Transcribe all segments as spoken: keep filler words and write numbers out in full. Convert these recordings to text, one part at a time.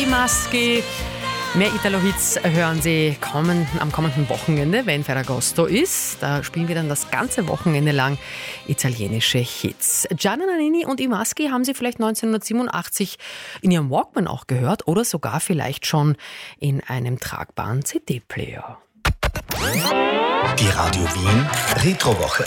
Imaschi. Mehr Italo-Hits hören Sie kommenden, am kommenden Wochenende, wenn Ferragosto ist. Da spielen wir dann das ganze Wochenende lang italienische Hits. Gianna Nannini und Imaschi haben Sie vielleicht neunzehnhundertsiebenundachtzig in Ihrem Walkman auch gehört oder sogar vielleicht schon in einem tragbaren C D-Player. Die Radio Wien Retrowoche.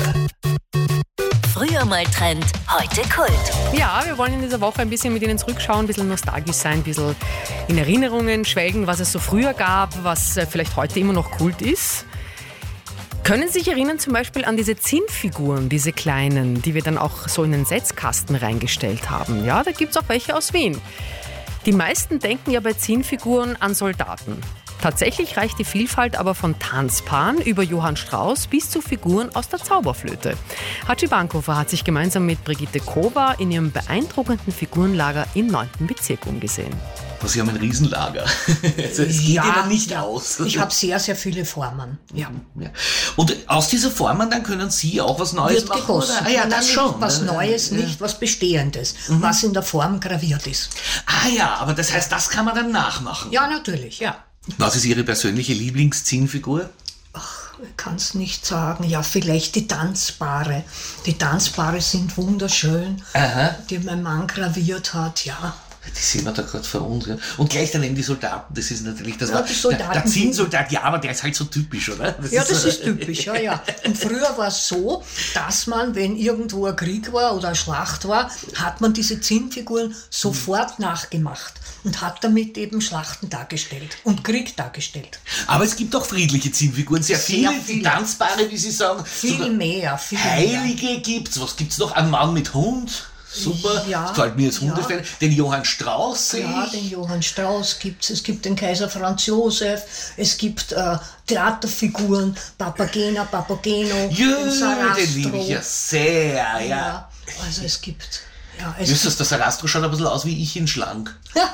Früher mal Trend, heute Kult. Ja, wir wollen in dieser Woche ein bisschen mit Ihnen zurückschauen, ein bisschen nostalgisch sein, ein bisschen in Erinnerungen schwelgen, was es so früher gab, was vielleicht heute immer noch Kult ist. Können Sie sich erinnern zum Beispiel an diese Zinnfiguren, diese kleinen, die wir dann auch so in den Setzkasten reingestellt haben? Ja, da gibt es auch welche aus Wien. Die meisten denken ja bei Zinnfiguren an Soldaten. Tatsächlich reicht die Vielfalt aber von Tanzpaaren über Johann Strauss bis zu Figuren aus der Zauberflöte. Hatschi Bankhofer hat sich gemeinsam mit Brigitte Kova in ihrem beeindruckenden Figurenlager im neunten Bezirk umgesehen. Sie haben ein Riesenlager. Also es geht ja, Ihnen nicht ja. aus. Ich habe sehr, sehr viele Formen. Ja. Ja. Und aus dieser Formen dann können Sie auch was Neues Wird machen? gegossen. Oder? Ah, ja, das Nein, schon. Was Ja. Neues, Ja. nicht was Bestehendes, Mhm. was in der Form graviert ist. Ah ja, aber das heißt, das kann man dann nachmachen. Ja, natürlich, ja. Was ist Ihre persönliche Lieblingszinnfigur? Ich kann es nicht sagen. Ja, vielleicht die Tanzpaare. Die Tanzpaare sind wunderschön, Aha. die mein Mann graviert hat, ja. Die sehen wir da gerade vor uns. Ja. Und gleich daneben die Soldaten. Das ist natürlich das Ja, war, die Soldaten der, der Zinnsoldat, ja, aber der ist halt so typisch, oder? Das Ja, ist das so, ist typisch, ja, ja. Und früher war es so, dass man, wenn irgendwo ein Krieg war oder eine Schlacht war, hat man diese Zinnfiguren sofort nachgemacht und hat damit eben Schlachten dargestellt und Krieg dargestellt. Aber es gibt auch friedliche Zinnfiguren, sehr, Sehr viele, viele. Tanzbare, wie Sie sagen. Viel Sogar mehr, viel mehr. Heilige gibt's. Was gibt's noch? Ein Mann mit Hund. Super. Ja, das gefällt mir als ja. Hundefan. Den Johann Strauss sehe Ja, ich. den Johann Strauss gibt's. Es gibt den Kaiser Franz Josef. Es gibt äh, Theaterfiguren, Papagena, Papageno, den Ja, Sarastro. den liebe ich ja sehr, ja. Ja, also es gibt... Ja, es Justus, der Sarastro schaut ein bisschen aus wie ich in schlank.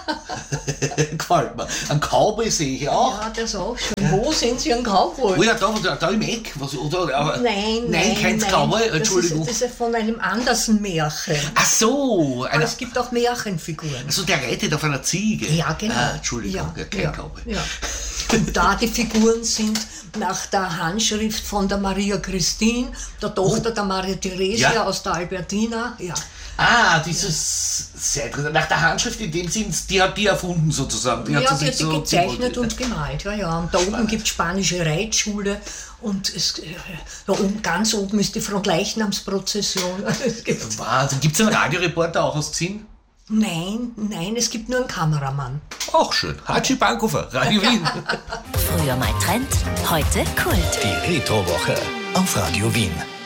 Gefällt mir. Ein Cowboy sehe ich auch. Ja, das auch schon. Wo sind Sie ein Cowboy? Oh ja, da, da, da im Eck. Was, oder, aber, Nein, nein, nein, kein nein. Cowboy, Das Entschuldigung. ist, das ist von einem Andersen-Märchen. Ach so. Aber Eine, es gibt auch Märchenfiguren. also der reitet auf einer Ziege. Ja, genau. Ah, Entschuldigung, ja, kein ja, Cowboy. ja. Und da die Figuren sind nach der Handschrift von der Maria Christine, der Tochter der Maria Theresia Ja. aus der Albertina. Ja. Ah, dieses sehr interessant. Nach der Handschrift in dem Sinn, die hat die erfunden sozusagen. Die Ja, hat die sie hat sich die so gezeichnet und gemalt. Ja, ja. Und da oben gibt es spanische Reitschule und es, äh, da oben, ganz oben ist die Fronleichnamsprozession. Es gibt, Wahnsinn. Gibt es einen Radioreporter auch aus Zinn? nein, nein, es gibt nur einen Kameramann. Auch schön. Hatschi Bankhofer, Radio Wien. Früher mal Trend, heute Kult. Die Retrowoche auf Radio Wien.